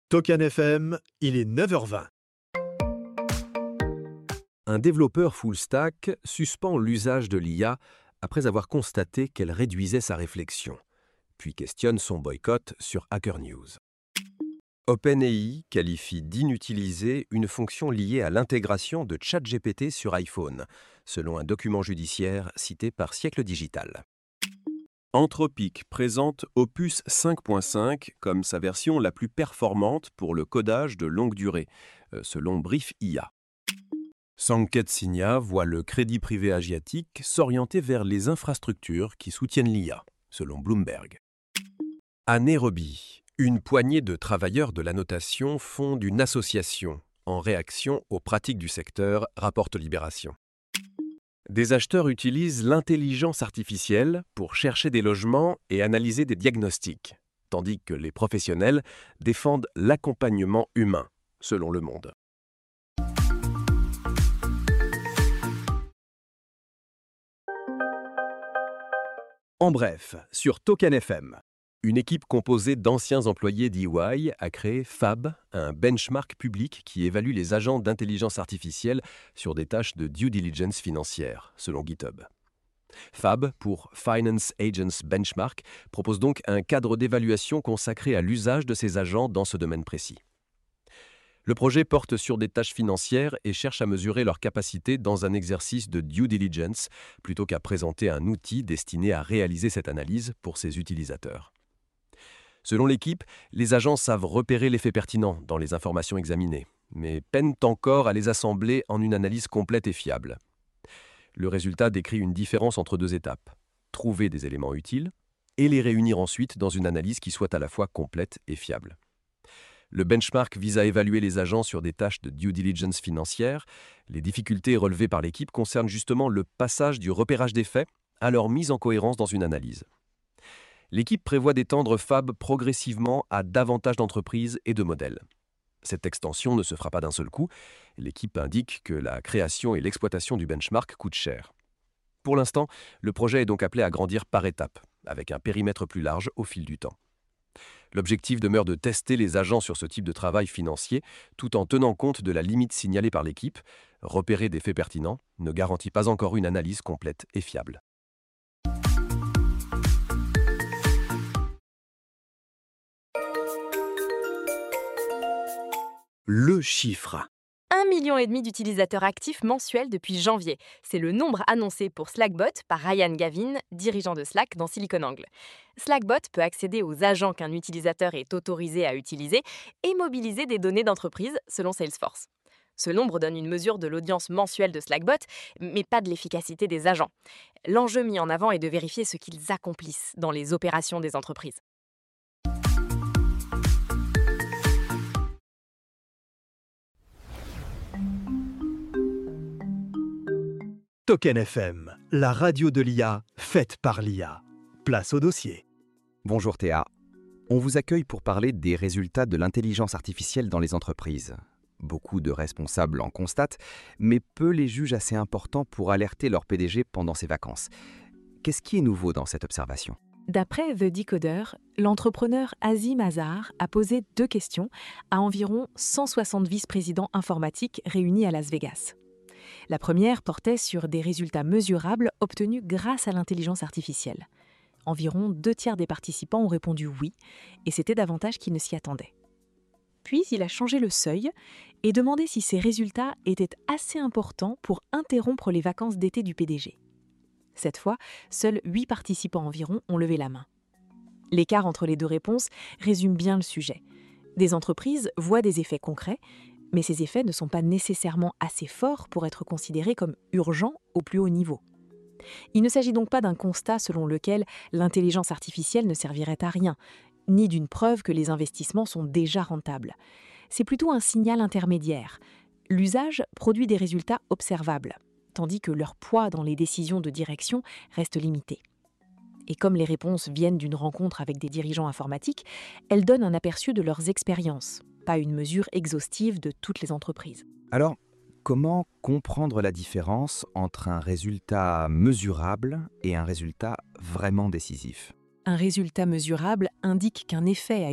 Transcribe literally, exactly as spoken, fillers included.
Tokan F M, il est neuf heures vingt. Un développeur full stack suspend l'usage de l'I A après avoir constaté qu'elle réduisait sa réflexion, puis questionne son boycott sur Hacker News. OpenAI qualifie d'inutilisée une fonction liée à l'intégration de ChatGPT sur iPhone, selon un document judiciaire cité par Siècle Digital. Anthropic présente Opus cinq point cinq comme sa version la plus performante pour le codage de longue durée, selon Brief I A. Sanket Signa voit le crédit privé asiatique s'orienter vers les infrastructures qui soutiennent l'I A, selon Bloomberg. À Nairobi, une poignée de travailleurs de la notation fondent une association en réaction aux pratiques du secteur, rapporte Libération. Des acheteurs utilisent l'intelligence artificielle pour chercher des logements et analyser des diagnostics, tandis que les professionnels défendent l'accompagnement humain, selon Le Monde. En bref, sur Tokan F M. Une équipe composée d'anciens employés d'E Y a créé Fab, un benchmark public qui évalue les agents d'intelligence artificielle sur des tâches de due diligence financière, selon GitHub. Fab, pour Finance Agents Benchmark, propose donc un cadre d'évaluation consacré à l'usage de ces agents dans ce domaine précis. Le projet porte sur des tâches financières et cherche à mesurer leur capacité dans un exercice de due diligence plutôt qu'à présenter un outil destiné à réaliser cette analyse pour ses utilisateurs. Selon l'équipe, les agents savent repérer les faits pertinents dans les informations examinées, mais peinent encore à les assembler en une analyse complète et fiable. Le résultat décrit une différence entre deux étapes: trouver des éléments utiles et les réunir ensuite dans une analyse qui soit à la fois complète et fiable. Le benchmark vise à évaluer les agents sur des tâches de due diligence financière. Les difficultés relevées par l'équipe concernent justement le passage du repérage des faits à leur mise en cohérence dans une analyse. L'équipe prévoit d'étendre Fab progressivement à davantage d'entreprises et de modèles. Cette extension ne se fera pas d'un seul coup. L'équipe indique que la création et l'exploitation du benchmark coûtent cher. Pour l'instant, le projet est donc appelé à grandir par étapes, avec un périmètre plus large au fil du temps. L'objectif demeure de tester les agents sur ce type de travail financier, tout en tenant compte de la limite signalée par l'équipe. Repérer des faits pertinents ne garantit pas encore une analyse complète et fiable. Le chiffre. un million et demi d'utilisateurs actifs mensuels depuis janvier. C'est le nombre annoncé pour Slackbot par Ryan Gavin, dirigeant de Slack dans SiliconANGLE. Slackbot peut accéder aux agents qu'un utilisateur est autorisé à utiliser et mobiliser des données d'entreprise selon Salesforce. Ce nombre donne une mesure de l'audience mensuelle de Slackbot, mais pas de l'efficacité des agents. L'enjeu mis en avant est de vérifier ce qu'ils accomplissent dans les opérations des entreprises. Tokan F M, la radio de l'I A, faite par l'I A. Place au dossier. Bonjour Théa. On vous accueille pour parler des résultats de l'intelligence artificielle dans les entreprises. Beaucoup de responsables en constatent, mais peu les jugent assez importants pour alerter leur P D G pendant ses vacances. Qu'est-ce qui est nouveau dans cette observation ? D'après The Decoder, l'entrepreneur Azim Azhar a posé deux questions à environ cent soixante vice-présidents informatiques réunis à Las Vegas. La première portait sur des résultats mesurables obtenus grâce à l'intelligence artificielle. Environ deux tiers des participants ont répondu oui, et c'était davantage qu'ils ne s'y attendaient. Puis il a changé le seuil et demandé si ces résultats étaient assez importants pour interrompre les vacances d'été du P D G. Cette fois, seuls huit participants environ ont levé la main. L'écart entre les deux réponses résume bien le sujet. Des entreprises voient des effets concrets, mais ces effets ne sont pas nécessairement assez forts pour être considérés comme urgents au plus haut niveau. Il ne s'agit donc pas d'un constat selon lequel l'intelligence artificielle ne servirait à rien, ni d'une preuve que les investissements sont déjà rentables. C'est plutôt un signal intermédiaire. L'usage produit des résultats observables, tandis que leur poids dans les décisions de direction reste limité. Et comme les réponses viennent d'une rencontre avec des dirigeants informatiques, elles donnent un aperçu de leurs expériences, pas une mesure exhaustive de toutes les entreprises. Alors, comment comprendre la différence entre un résultat mesurable et un résultat vraiment décisif ? Un résultat mesurable indique qu'un effet a